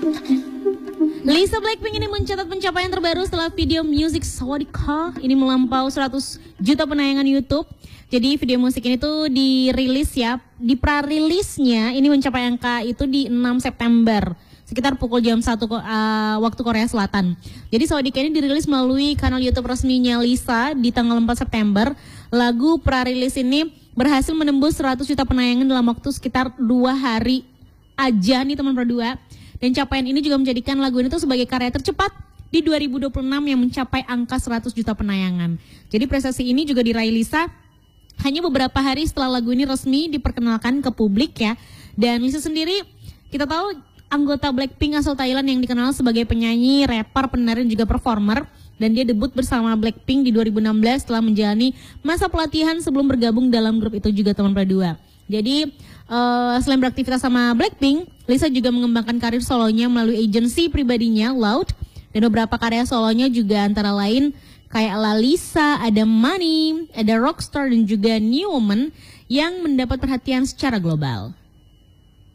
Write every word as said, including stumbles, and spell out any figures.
Lisa Blackpink ini mencatat pencapaian terbaru setelah video Music Swadika ini melampau seratus juta penayangan YouTube. Jadi video musik ini tuh dirilis ya, di pra-rilisnya ini mencapai angka itu di enam September. Sekitar pukul jam satu uh, waktu Korea Selatan. Jadi Swadika ini dirilis melalui kanal YouTube resminya Lisa di tanggal empat September. Lagu pra-rilis ini berhasil menembus seratus juta penayangan dalam waktu sekitar dua hari aja nih teman berdua. Dan capaian ini juga menjadikan lagu ini tuh sebagai karya tercepat di dua ribu dua puluh enam yang mencapai angka seratus juta penayangan. Jadi prestasi ini juga diraih Lisa hanya beberapa hari setelah lagu ini resmi diperkenalkan ke publik ya. Dan Lisa sendiri kita tahu anggota Blackpink asal Thailand yang dikenal sebagai penyanyi, rapper, penari dan juga performer. Dan dia debut bersama Blackpink di dua ribu enam belas setelah menjalani masa pelatihan sebelum bergabung dalam grup itu juga teman berdua. Jadi uh, selain beraktivitas sama Blackpink, Lisa juga mengembangkan karir solonya melalui agensi pribadinya Loud. Dan beberapa karya solonya juga antara lain kayak La Lisa, ada Money, ada Rockstar dan juga New Woman yang mendapat perhatian secara global.